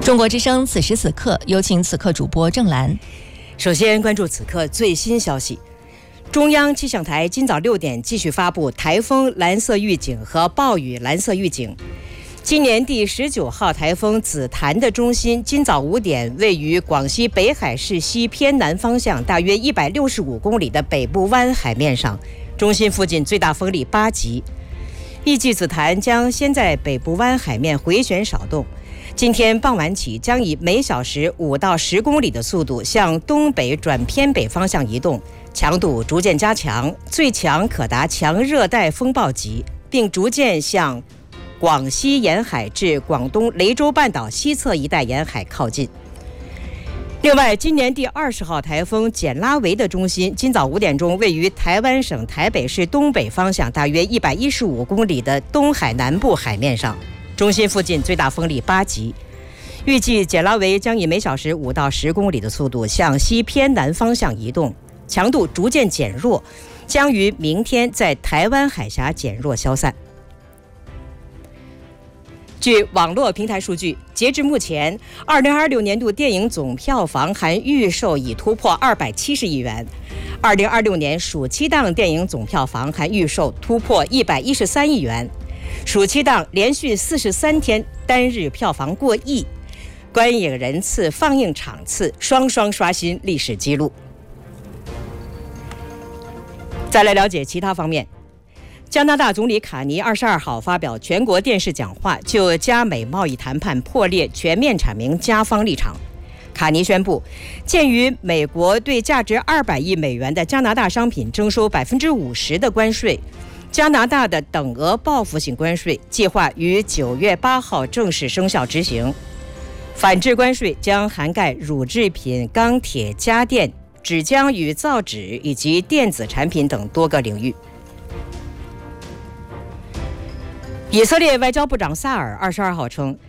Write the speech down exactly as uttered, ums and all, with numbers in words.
中国之声此时此刻，有请此刻主播郑兰。 首先关注此刻最新消息。中央气象台今早六点继续发布台风蓝色预警和暴雨蓝色预警。今年第十九号台风紫檀的中心今早五点位于广西北海市西偏南方向大约一百六十五公里的北部湾海面上，中心附近最大风力八级。预计紫檀将先在北部湾海面回旋扫动，今天傍晚起将以每小时五到十公里的速度向东北转偏北方向移动，强度逐渐加强，最强可达强热带风暴级，并逐渐向广西沿海至广东雷州半岛西侧一带沿海靠近。另外，今年第二十号台风简拉维的中心今早五点钟位于台湾省台北市东北方向大约一百一十五公里的东海南部海面上，中心附近最大风力八级。预计简拉维将以每小时五到十公里的速度向西偏南方向移动，强度逐渐减弱，将于明天在台湾海峡减弱消散。据网络平台数据，截至目前，二零二六年度电影总票房含预售已突破二百七十亿元。二零二六年暑期档电影总票房含预售突破一百一十三亿元，暑期档连续四十三天单日票房过亿，观影人次、放映场次双双刷新历史纪录。再来了解其他方面。加拿大总理卡尼二十二号发表全国电视讲话，就加美贸易谈判破裂全面阐明加方立场。卡尼宣布，鉴于美国对价值二百亿美元的加拿大商品征收百分之五十的关税，加拿大的等额报复性关税计划于九月八号正式生效执行。反制关税将涵盖乳制品、钢铁、家电、纸浆与造纸以及电子产品等多个领域。以色列外交部长萨尔二十二号称，